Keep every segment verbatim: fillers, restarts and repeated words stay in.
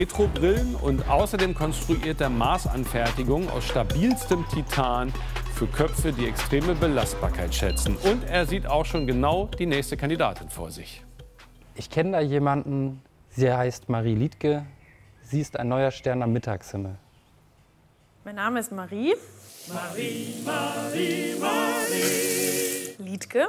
Retro-Brillen und außerdem konstruiert er Maßanfertigung aus stabilstem Titan für Köpfe, die extreme Belastbarkeit schätzen. Und er sieht auch schon genau die nächste Kandidatin vor sich. Ich kenne da jemanden, sie heißt Marie Liedtke. Sie ist ein neuer Stern am Mittagshimmel. Mein Name ist Marie. Marie, Marie, Marie. Liedtke.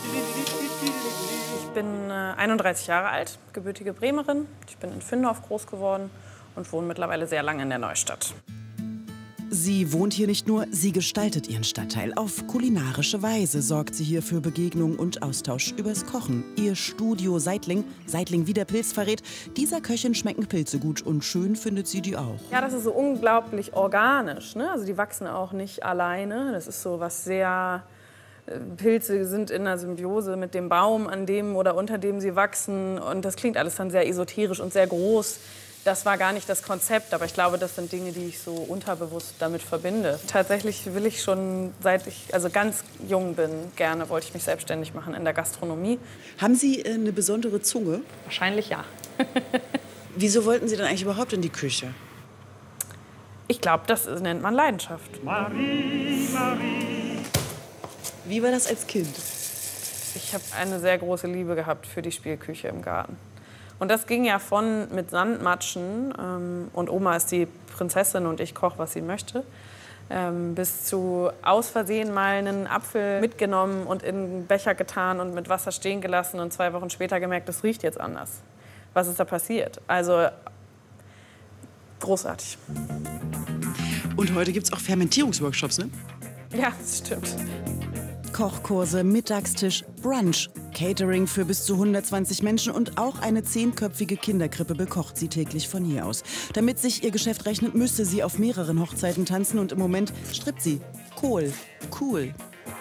Ich bin äh, einunddreißig Jahre alt, gebürtige Bremerin. Ich bin in Findorf groß geworden und wohne mittlerweile sehr lange in der Neustadt. Sie wohnt hier nicht nur, sie gestaltet ihren Stadtteil. Auf kulinarische Weise sorgt sie hier für Begegnung und Austausch übers Kochen. Ihr Studio Seitling, Seitling wie der Pilz verrät, dieser Köchin schmecken Pilze gut und schön findet sie die auch. Ja, das ist so unglaublich organisch, ne? Also die wachsen auch nicht alleine. Das ist so was sehr... Pilze sind in einer Symbiose mit dem Baum, an dem oder unter dem sie wachsen. Und das klingt alles dann sehr esoterisch und sehr groß. Das war gar nicht das Konzept, aber ich glaube, das sind Dinge, die ich so unterbewusst damit verbinde. Tatsächlich will ich schon, seit ich also ganz jung bin, gerne wollte ich mich selbstständig machen in der Gastronomie. Haben Sie äh, eine besondere Zunge? Wahrscheinlich ja. Wieso wollten Sie denn eigentlich überhaupt in die Küche? Ich glaube, das nennt man Leidenschaft. Marie, Marie. Wie war das als Kind? Ich habe eine sehr große Liebe gehabt für die Spielküche im Garten. Und das ging ja von mit Sandmatschen ähm, und Oma ist die Prinzessin und ich koche, was sie möchte, ähm, bis zu aus Versehen mal einen Apfel mitgenommen und in einen Becher getan und mit Wasser stehen gelassen und zwei Wochen später gemerkt, das riecht jetzt anders. Was ist da passiert? Also großartig. Und heute gibt es auch Fermentierungsworkshops, ne? Ja, das stimmt. Kochkurse, Mittagstisch, Brunch, Catering für bis zu hundertzwanzig Menschen und auch eine zehnköpfige Kinderkrippe bekocht sie täglich von hier aus. Damit sich ihr Geschäft rechnet, müsste sie auf mehreren Hochzeiten tanzen und im Moment strippt sie. Kohl. Cool.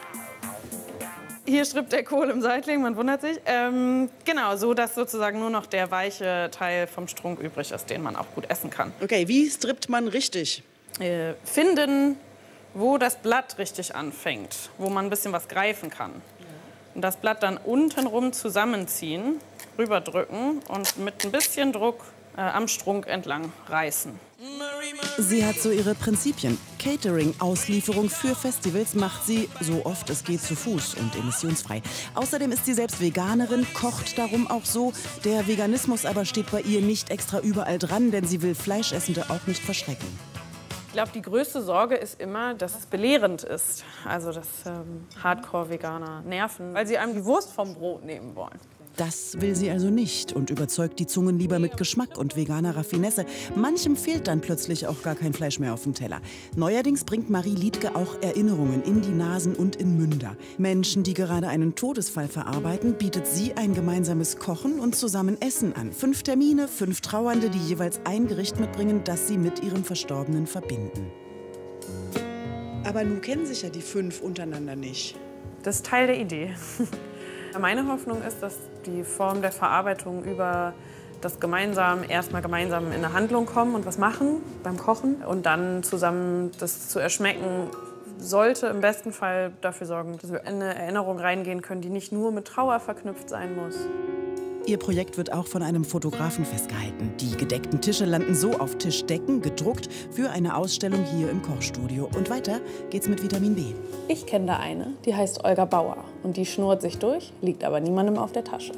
Hier strippt der Kohl im Seitling, man wundert sich. Ähm, genau, so dass sozusagen nur noch der weiche Teil vom Strunk übrig ist, den man auch gut essen kann. Okay, wie strippt man richtig? Äh, finden, wo das Blatt richtig anfängt, wo man ein bisschen was greifen kann. Und das Blatt dann untenrum zusammenziehen, rüberdrücken und mit ein bisschen Druck äh, am Strunk entlang reißen. Sie hat so ihre Prinzipien. Catering, Auslieferung für Festivals macht sie, so oft es geht, zu Fuß und emissionsfrei. Außerdem ist sie selbst Veganerin, kocht darum auch so. Der Veganismus aber steht bei ihr nicht extra überall dran, denn sie will Fleischessende auch nicht verschrecken. Ich glaube, die größte Sorge ist immer, dass es belehrend ist. Also, dass ähm, Hardcore-Veganer nerven, weil sie einem die Wurst vom Brot nehmen wollen. Das will sie also nicht und überzeugt die Zungen lieber mit Geschmack und veganer Raffinesse. Manchem fehlt dann plötzlich auch gar kein Fleisch mehr auf dem Teller. Neuerdings bringt Marie Liedtke auch Erinnerungen in die Nasen und in Münder. Menschen, die gerade einen Todesfall verarbeiten, bietet sie ein gemeinsames Kochen und zusammen Essen an. Fünf Termine, fünf Trauernde, die jeweils ein Gericht mitbringen, das sie mit ihrem Verstorbenen verbinden. Aber nun kennen sich ja die fünf untereinander nicht. Das ist Teil der Idee. Meine Hoffnung ist, dass die Form der Verarbeitung über das gemeinsam erstmal gemeinsam in eine Handlung kommen und was machen beim Kochen und dann zusammen das zu erschmecken sollte im besten Fall dafür sorgen, dass wir in eine Erinnerung reingehen können, die nicht nur mit Trauer verknüpft sein muss. Ihr Projekt wird auch von einem Fotografen festgehalten. Die gedeckten Tische landen so auf Tischdecken, gedruckt für eine Ausstellung hier im Kochstudio. Und weiter geht's mit Vitamin B. Ich kenne da eine, die heißt Olga Bauer. Und die schnurrt sich durch, liegt aber niemandem auf der Tasche.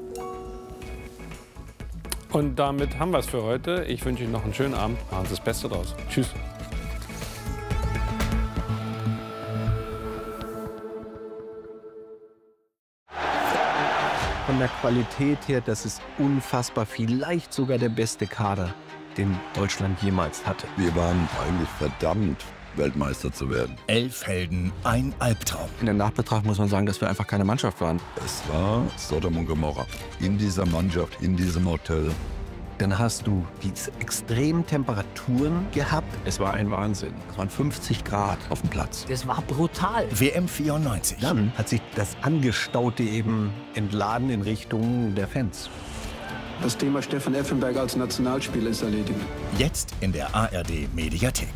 Und damit haben wir es für heute. Ich wünsche Ihnen noch einen schönen Abend. Machen Sie das Beste draus. Tschüss. Von der Qualität her, das ist unfassbar, vielleicht sogar der beste Kader, den Deutschland jemals hatte. Wir waren eigentlich verdammt, Weltmeister zu werden. Elf Helden, ein Albtraum. In der Nachbetrachtung muss man sagen, dass wir einfach keine Mannschaft waren. Es war Sodom und Gomorra. In dieser Mannschaft, in diesem Hotel. Dann hast du diese extremen Temperaturen gehabt. Es war ein Wahnsinn. Es waren fünfzig Grad auf dem Platz. Das war brutal. W M vierundneunzig. Dann hat sich das Angestaute eben entladen in Richtung der Fans. Das Thema Stefan Effenberg als Nationalspieler ist erledigt. Jetzt in der A R D Mediathek.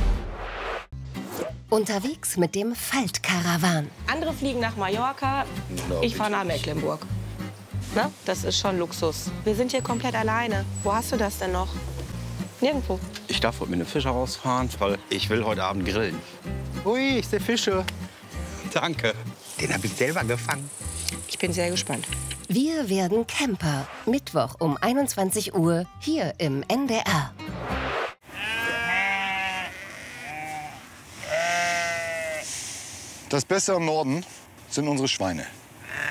Unterwegs mit dem Faltkarawan. Andere fliegen nach Mallorca, ich fahre nach Mecklenburg. Na, das ist schon Luxus. Wir sind hier komplett alleine. Wo hast du das denn noch? Nirgendwo. Ich darf heute mit einem Fischer rausfahren, weil ich will heute Abend grillen. Ui, ich sehe Fische. Danke. Den habe ich selber gefangen. Ich bin sehr gespannt. Wir werden Camper. Mittwoch um einundzwanzig Uhr hier im N D R. Das Beste am Norden sind unsere Schweine.